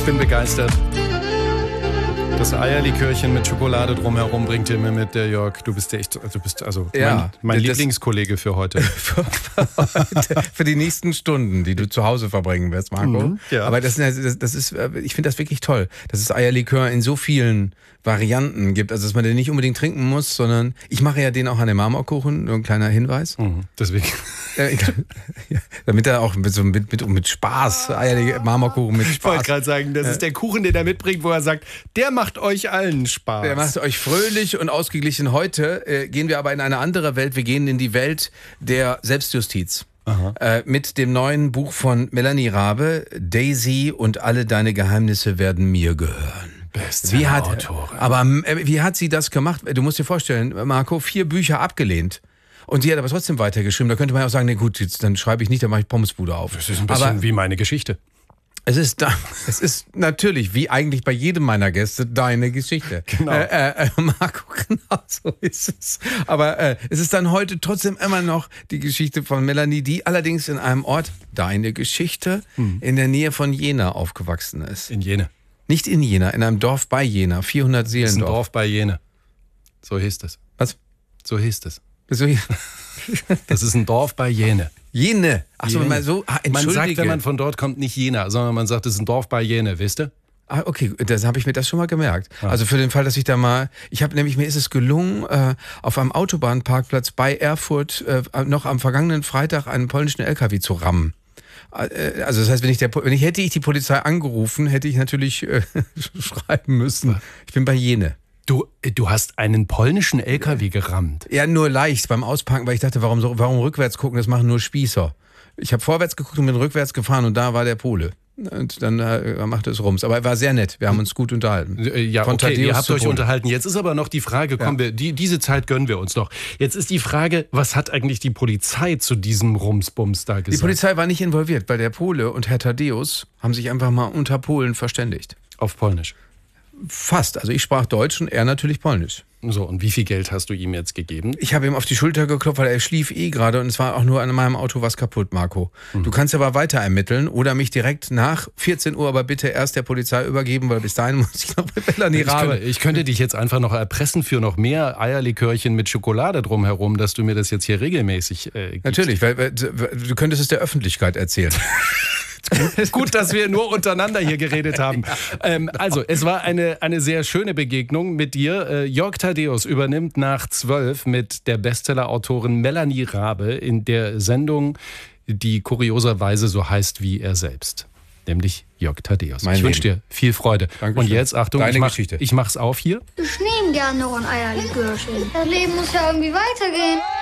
bin begeistert. Das Eierlikörchen mit Schokolade drumherum bringt ihr mir mit, der Jörg. Du bist mein Lieblingskollege für heute. Für die nächsten Stunden, die du zu Hause verbringen wirst, Marco. Ja. Aber das ist, ich finde das wirklich toll, dass es Eierlikör in so vielen Varianten gibt. Also, dass man den nicht unbedingt trinken muss, sondern ich mache ja den auch an den Marmorkuchen, nur ein kleiner Hinweis. Deswegen. Damit er auch mit Spaß, Marmorkuchen mit Spaß. Ich wollte gerade sagen, das ist der Kuchen, den er mitbringt, wo er sagt, der macht euch allen Spaß. Der macht euch fröhlich und ausgeglichen. Heute gehen wir aber in eine andere Welt. Wir gehen in die Welt der Selbstjustiz. Mit dem neuen Buch von Melanie Rabe, Daisy und alle deine Geheimnisse werden mir gehören. Bestseller-Autorin. Aber wie hat sie das gemacht? Du musst dir vorstellen, Marco, 4 Bücher abgelehnt. Und sie hat aber trotzdem weitergeschrieben. Da könnte man ja auch sagen, nee gut, jetzt, dann schreibe ich nicht, dann mache ich Pommesbude auf. Das ist ein bisschen wie meine Geschichte. Es ist natürlich, wie eigentlich bei jedem meiner Gäste, deine Geschichte. Genau. Marco, genau so ist es. Aber es ist dann heute trotzdem immer noch die Geschichte von Melanie, die allerdings in einem Ort, deine Geschichte, in der Nähe von Jena aufgewachsen ist. In Jena. Nicht in Jena, in einem Dorf bei Jena, 400 Seelendorf. Das ist ein Dorf bei Jena. So hieß es. Was? So hieß es. Wieso? Das ist ein Dorf bei Jena. Jene. Achso, Jene. man Man sagt, wenn man von dort kommt, nicht Jena, sondern man sagt, es ist ein Dorf bei Jena, wisst ihr? Ah, okay, das habe ich mir das schon mal gemerkt. Ja. Also für den Fall, dass ich da mal, mir ist es gelungen, auf einem Autobahnparkplatz bei Erfurt noch am vergangenen Freitag einen polnischen LKW zu rammen. Also das heißt, hätte ich die Polizei angerufen, hätte ich natürlich schreiben müssen, ich bin bei Jene. Du hast einen polnischen LKW gerammt? Ja, nur leicht beim Ausparken, weil ich dachte, warum rückwärts gucken, das machen nur Spießer. Ich habe vorwärts geguckt und bin rückwärts gefahren und da war der Pole. Und dann machte es Rums. Aber er war sehr nett. Wir haben uns gut unterhalten. Ja, okay, ihr habt euch unterhalten. Jetzt ist aber noch die Frage, diese Zeit gönnen wir uns noch. Jetzt ist die Frage, was hat eigentlich die Polizei zu diesem Rumsbums da gesagt? Die Polizei war nicht involviert, weil der Pole und Herr Thaddäus haben sich einfach mal unter Polen verständigt. Auf Polnisch? Fast. Also ich sprach Deutsch und er natürlich Polnisch. So, und wie viel Geld hast du ihm jetzt gegeben? Ich habe ihm auf die Schulter geklopft, weil er schlief gerade und es war auch nur an meinem Auto was kaputt, Marco. Du kannst aber weiter ermitteln oder mich direkt nach 14 Uhr aber bitte erst der Polizei übergeben, weil bis dahin muss ich noch mit Melanie Rabe. Ich könnte dich jetzt einfach noch erpressen für noch mehr Eierlikörchen mit Schokolade drumherum, dass du mir das jetzt hier regelmäßig gibst. Natürlich, weil du könntest es der Öffentlichkeit erzählen. Gut, dass wir nur untereinander hier geredet haben. Also, es war eine sehr schöne Begegnung mit dir. Jörg Thaddäus übernimmt nach 12 mit der Bestseller-Autorin Melanie Rabe in der Sendung, die kurioserweise so heißt wie er selbst. Nämlich Jörg Thaddäus. Ich wünsche dir viel Freude. Dankeschön. Und jetzt, Achtung, ich mach's auf hier. Ich nehme gerne noch ein Eierlikörchen. Das Leben muss ja irgendwie weitergehen.